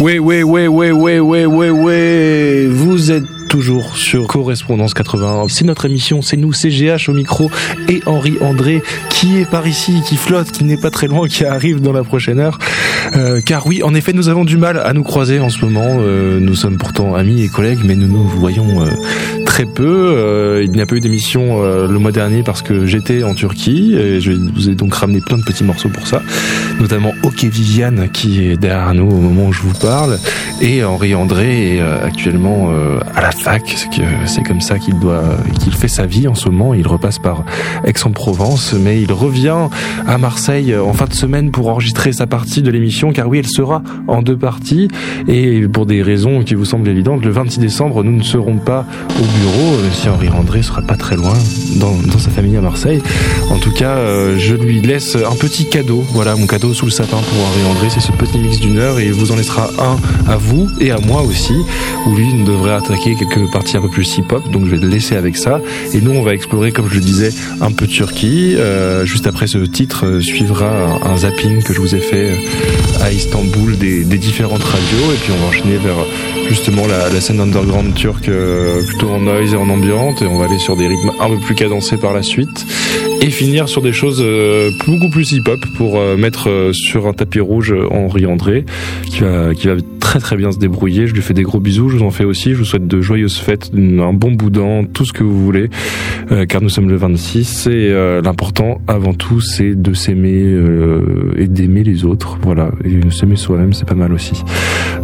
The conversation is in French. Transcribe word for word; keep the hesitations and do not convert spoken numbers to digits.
Ouais, ouais, ouais, ouais, ouais, ouais, ouais, ouais. Vous êtes toujours sur Correspondance quatre-vingt-un. C'est notre émission, c'est nous, c'est G H au micro et Henri André qui est par ici, qui flotte, qui n'est pas très loin, qui arrive dans la prochaine heure. Euh, car oui, en effet, nous avons du mal à nous croiser en ce moment. Euh, nous sommes pourtant amis et collègues, mais nous nous voyons euh, très peu. Euh, il n'y a pas eu d'émission euh, le mois dernier parce que j'étais en Turquie et je vous ai donc ramené plein de petits morceaux pour ça, notamment Ok Viviane qui est derrière nous au moment où je vous parle, et Henri André est euh, actuellement euh, à la fac. C'est, que c'est comme ça qu'il doit, qu'il fait sa vie en ce moment. Il repasse par Aix-en-Provence, mais il revient à Marseille en fin de semaine pour enregistrer sa partie de l'émission, car oui, elle sera en deux parties, et pour des raisons qui vous semblent évidentes, le vingt-six décembre, nous ne serons pas au bureau, même si Henri André sera pas très loin dans, dans sa famille à Marseille. En tout cas, euh, je lui laisse un petit cadeau. Voilà, mon cadeau sous le sapin pour Henri André, c'est ce petit mix d'une heure, et il vous en laissera un à vous et à moi aussi, où lui ne devrait attaquer quelques parties un peu plus hip-hop, donc je vais le laisser avec ça. Et nous, on va explorer, comme je le disais, un peu Turquie. Euh, juste après ce titre, euh, suivra un, un zapping que je vous ai fait à Istanbul des, des différentes radios, et puis on va enchaîner vers justement la, la scène underground turque, euh, plutôt en noise et en ambiante, et on va aller sur des rythmes un peu plus cadencés par la suite, et finir sur des choses euh, beaucoup plus hip-hop pour euh, mettre euh, sur un tapis rouge Henri André, qui va, qui va très très bien se débrouiller. Je lui fais des gros bisous, je vous en fais aussi. Je vous souhaite de joyeuses fêtes, un bon boudin, tout ce que vous voulez, euh, car nous sommes le vingt-six, et euh, l'important avant tout c'est de s'aimer euh, et d'aimer les autres. Voilà, et de s'aimer soi-même, c'est pas mal aussi.